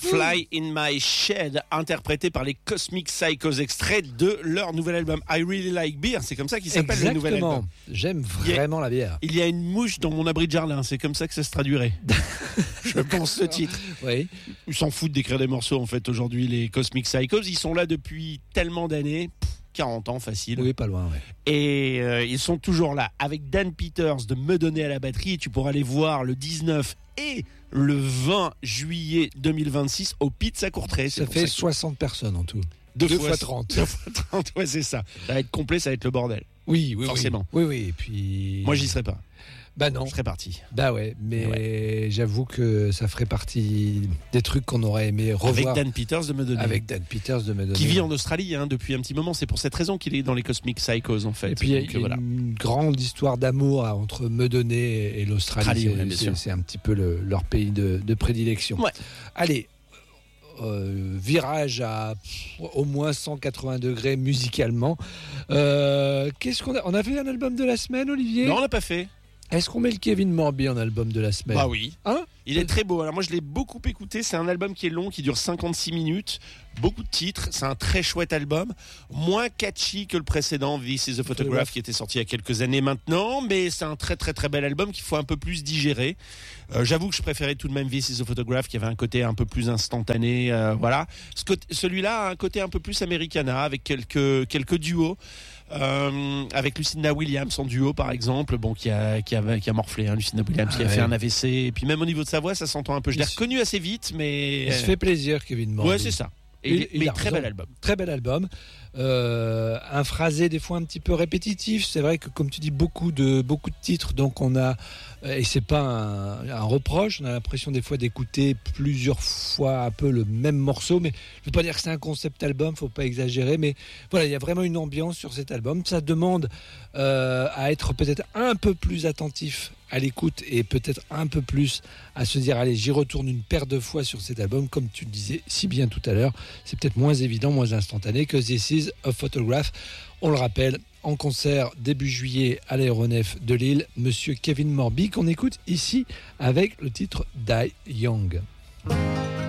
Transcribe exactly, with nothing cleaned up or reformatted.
Fly in My Shed, interprété par les Cosmic Psychos, extrait de leur nouvel album I Really Like Beer. C'est comme ça qu'il s'appelle. Exactement. Le nouvel album. J'aime vraiment a, la bière. Il y a une mouche dans mon abri de jardin, c'est comme ça que ça se traduirait. Je pense ce titre. Oui. Ils s'en foutent d'écrire des morceaux en fait aujourd'hui, les Cosmic Psychos. Ils sont là depuis tellement d'années. quarante ans facile. Oui, pas loin, ouais. Et euh, ils sont toujours là avec Dan Peters de Me Donner à la batterie. Tu pourras les voir le dix-neuf et le vingt juillet deux mille vingt-six au Pizza Courtrai. Ça fait ça soixante personnes en tout. Deux, deux fois, fois trente. Deux fois trente, ouais, c'est ça. Ça va être complet, ça va être le bordel. Oui, oui, forcément. Oui, oui, et puis. Moi, j'y serais pas. Bah non. Je serais parti. Bah ouais, mais ouais. J'avoue que ça ferait partie des trucs qu'on aurait aimé revoir. Avec Dan Peters de Me Donner. Avec Dan Peters de Me Donner. Qui vit en Australie hein, depuis un petit moment. C'est pour cette raison qu'il est dans les Cosmic Psychos en fait. Et puis il y a, Donc, y a voilà. une grande histoire d'amour entre Me Donner et l'Australie. Australie, ouais, c'est, c'est un petit peu le, leur pays de, de prédilection. Ouais. Allez. Euh, virage à au moins cent quatre-vingts degrés musicalement. Euh, qu'est-ce qu'on a On a fait un album de la semaine, Olivier ? Non, on l'a pas fait. Est-ce qu'on met le Kevin Morby en album de la semaine ? Bah oui. Hein ? Il est très beau. Alors moi je l'ai beaucoup écouté. C'est un album qui est long, qui dure cinquante-six minutes. Beaucoup de titres. C'est un très chouette album. Moins catchy que le précédent, This is a Photograph, qui était sorti il y a quelques années maintenant. Mais c'est un très très très bel album qu'il faut un peu plus digérer. Euh, j'avoue que je préférais tout de même This is a Photograph, qui avait un côté un peu plus instantané. Euh, voilà. Ce côté, celui-là a un côté un peu plus Americana, avec quelques, quelques duos. Euh, avec Lucinda Williams en duo par exemple, bon qui a qui a qui a morflé hein, Lucinda Williams ah qui a ouais. fait un A V C et puis même au niveau de sa voix ça s'entend un peu. Je l'ai reconnu assez vite mais il se fait plaisir Kevin Morby. Ouais c'est ça. Et il, il mais très bel album. Très bel album. Euh, un phrasé des fois un petit peu répétitif. C'est vrai que comme tu dis beaucoup de beaucoup de titres, donc on a et c'est pas un, un reproche. On a l'impression des fois d'écouter plusieurs fois un peu le même morceau. Mais je veux pas dire que c'est un concept album, faut pas exagérer. Mais voilà, il y a vraiment une ambiance sur cet album. Ça demande euh, à être peut-être un peu plus attentif à l'écoute et peut-être un peu plus à se dire allez j'y retourne une paire de fois sur cet album comme tu le disais si bien tout à l'heure. C'est peut-être moins évident, moins instantané que This is a Photograph. On le rappelle, en concert début juillet à l'Aéronef de Lille, monsieur Kevin Morby qu'on écoute ici avec le titre Die Young.